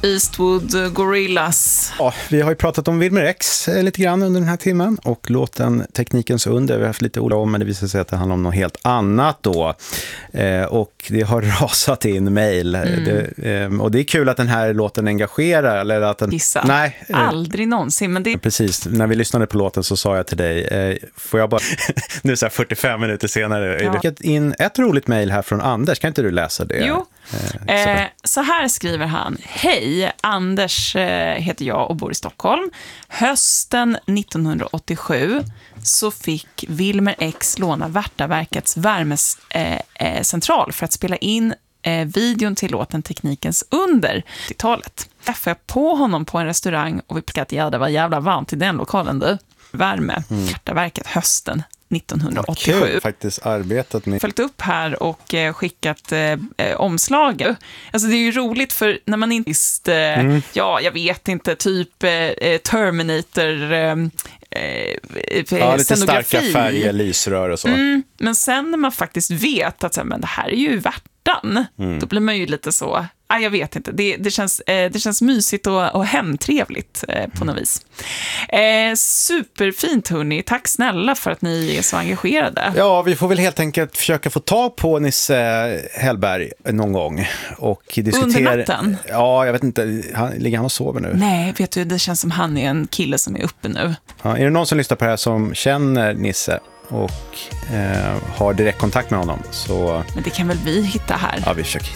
Eastwood Gorillaz. Ja, vi har ju pratat om Wilmer X lite grann under den här timmen och låten Teknikens under. Vi har haft lite ord om, men det visar sig att det handlar om något helt annat då. Och det har rasat in mejl. Och det är kul att den här låten engagerar. Eller att den... Gissa. Nej. Aldrig någonsin. Men det... Precis, när vi lyssnade på låten så sa jag till dig, får jag bara, nu så här 45 minuter senare, jag fick in ett roligt mejl här från Anders. Kan inte du läsa det? Jo. Så här skriver han: Hej, Anders heter jag och bor i Stockholm. Hösten 1987 så fick Wilmer X låna Värtaverkets värmecentral för att spela in videon till låten Teknikens under 90-talet. Träffade jag på honom på en restaurang och vi pekade att det var jävla varmt i den lokalen du. Värme, Värtaverket hösten 1987. Kul, faktiskt arbetat med. Följt upp här och skickat omslag. Alltså det är ju roligt för när man inte ja, jag vet inte, typ Terminator lite scenografi. Starka färger, lysrör och så. Men sen när man faktiskt vet att men det här är ju Värtan, då blir man ju lite så, jag vet inte, det känns mysigt och hemtrevligt på något vis. Superfint hörni, tack snälla för att ni är så engagerade. Ja, vi får väl helt enkelt försöka få tag på Nisse Hellberg någon gång och diskutera. Under natten? Ja, jag vet inte, ligger han och sover nu? Nej, vet du, det känns som han är en kille som är uppe nu. Ja, är det någon som lyssnar på det här som känner Nisse och har direktkontakt med honom så... Men det kan väl vi hitta här? Ja, vi försöker